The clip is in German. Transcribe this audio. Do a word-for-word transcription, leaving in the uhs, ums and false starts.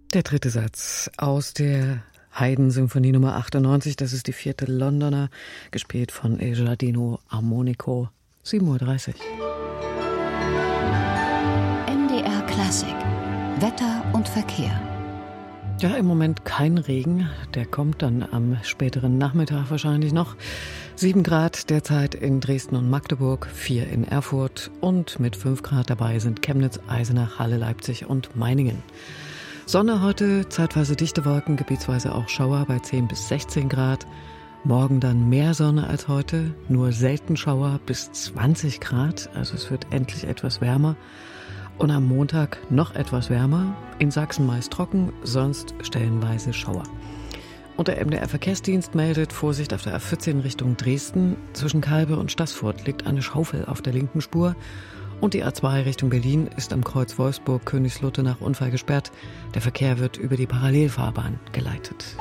Der dritte Satz aus der Haydn-Symphonie Nummer achtundneunzig, das ist die vierte Londoner, gespielt von Il Giardino Armonico, sieben Uhr dreißig. N D R Klassik, Wetter und Verkehr. Ja, im Moment kein Regen, der kommt dann am späteren Nachmittag wahrscheinlich noch. Sieben Grad derzeit in Dresden und Magdeburg, vier in Erfurt und mit fünf Grad dabei sind Chemnitz, Eisenach, Halle, Leipzig und Meiningen. Sonne heute, zeitweise dichte Wolken, gebietsweise auch Schauer bei zehn bis sechzehn Grad. Morgen dann mehr Sonne als heute, nur selten Schauer bis zwanzig Grad, also es wird endlich etwas wärmer. Und am Montag noch etwas wärmer, in Sachsen meist trocken, sonst stellenweise Schauer. Und der M D R-Verkehrsdienst meldet Vorsicht auf der A vierzehn Richtung Dresden. Zwischen Kalbe und Staßfurt liegt eine Schaufel auf der linken Spur. Und die A zwei Richtung Berlin ist am Kreuz Wolfsburg-Königslutte nach Unfall gesperrt. Der Verkehr wird über die Parallelfahrbahn geleitet.